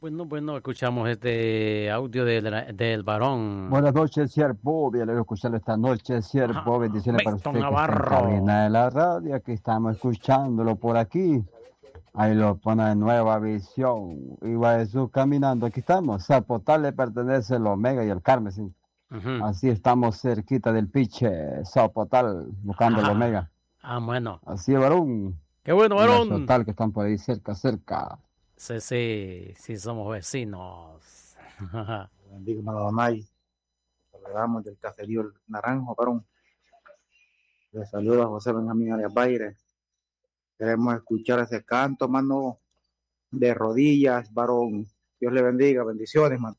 Bueno, escuchamos este audio del varón. Buenas noches, siervo. Bien, le voy a escuchar esta noche, siervo. Bendiciones para Milton usted que está en Navarro. cabina de la radio. Aquí estamos escuchándolo por aquí. Ahí lo pone en Nueva Visión. Iba Jesús caminando. Aquí estamos. Al portal le pertenece el Omega y el Carmen. Sí. Ujú. Así estamos cerquita del piche. Sopotal, buscando el Omega. Bueno. Así es, varón. Qué bueno, Y el varón. Sotal que están por ahí cerca. Sí, somos vecinos. Bendiga Madonay. Saludamos del caserío El Naranjo, varón. Les saluda José Benjamín Arias Baire. Queremos escuchar ese canto, mano, de rodillas, varón. Dios le bendiga, bendiciones, mano.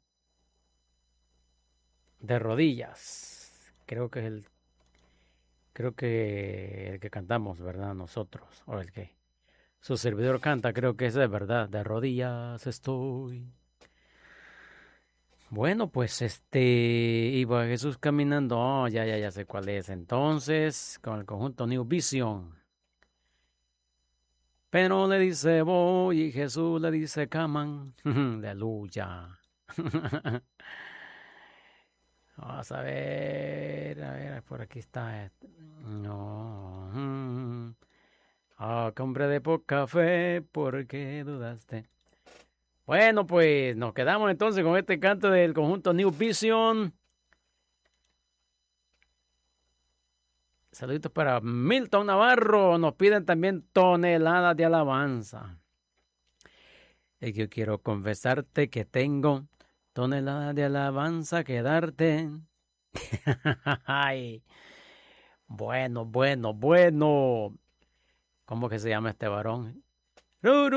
De rodillas. Creo que el que cantamos, ¿verdad? Nosotros. O el que su servidor canta, creo que ese es verdad. De rodillas estoy. Bueno, pues iba Jesús caminando. Oh, ya sé cuál es. Entonces, con el conjunto New Vision. Pero le dice voy y Jesús le dice caman. Aleluya. Vamos a ver, por aquí está. No. Que hombre de poca fe, ¿por qué dudaste? Bueno, pues nos quedamos entonces con este canto del conjunto New Vision. Saluditos para Milton Navarro. Nos piden también toneladas de alabanza. Yo quiero confesarte que tengo toneladas de alabanza que darte. Ay, bueno. ¿Cómo que se llama este varón?